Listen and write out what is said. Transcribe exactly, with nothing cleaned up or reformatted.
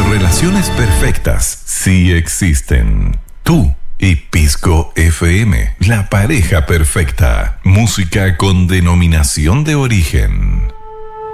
relaciones perfectas sí existen. Tú y Pisco F M, la pareja perfecta. Música con denominación de origen.